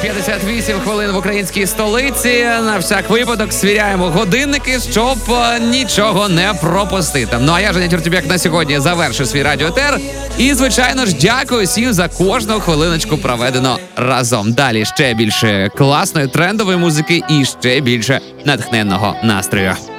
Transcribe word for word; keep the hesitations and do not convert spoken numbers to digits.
п'ятдесят вісім хвилин в українській столиці. На всяк випадок свіряємо годинники, щоб е, нічого не пропустити. Ну а я, Женя Тюртюбяк, на сьогодні завершу свій радіоетер. І, звичайно ж, дякую всім за кожну хвилиночку проведено разом. Далі ще більше класної трендової музики і ще більше натхненного настрою.